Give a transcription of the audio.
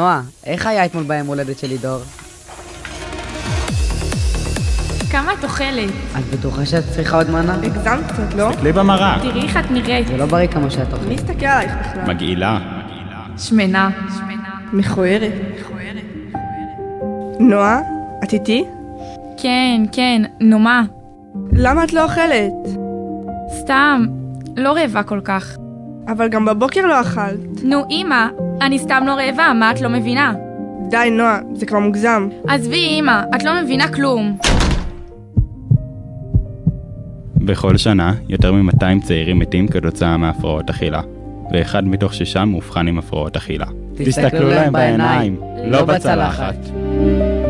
נועה, איך היה אתמול ביום הולדת שלי דור? כמה את אוכלת? את בטוחה שאת צריכה עוד מנה? הגזמת קצת, לא? תסתכלי במראה. תראי איך את נראית. זה לא בריא כמו שאת אוכלת. מי הסתכל עלייך בכלל? מגעילה. שמנה. מכוערת. נועה, את איתי? כן, נו מה? למה את לא אוכלת? סתם, לא רעבה כל כך. אבל גם בבוקר לא אכלת. נו אמא, אני סתם לא רעבה, מה את לא מבינה? די נועה, זה כבר מוגזם. עזבי אמא, את לא מבינה כלום. בכל שנה, יותר מ-200 צעירים מתים כתוצאה מהפרעות אכילה, ואחד מתוך 6 מאובחן עם הפרעות אכילה. תסתכלו להם בעיניים, לא בצלחת.